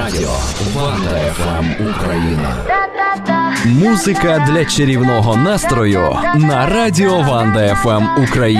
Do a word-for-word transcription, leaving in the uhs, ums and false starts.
Радіо Ванда еф ем Україна. Музика для чарівного настрою на радіо Ванда еф ем Україна.